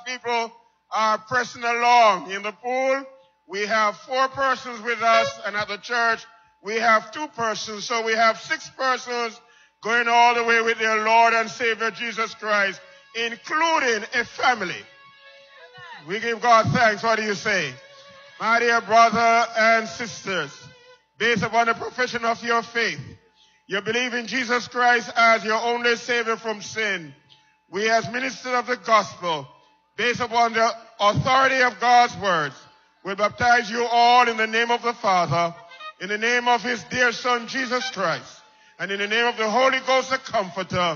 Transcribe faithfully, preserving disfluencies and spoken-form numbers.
people are pressing along. In the pool, we have four persons with us, and at the church, we have two persons. So we have six persons going all the way with their Lord and Savior Jesus Christ, including a family. We give God thanks. What do you say? My dear brother and sisters, based upon the profession of your faith, you believe in Jesus Christ as your only Savior from sin. We as ministers of the gospel, based upon the authority of God's words, will baptize you all in the name of the Father, in the name of his dear Son, Jesus Christ, and in the name of the Holy Ghost, the Comforter,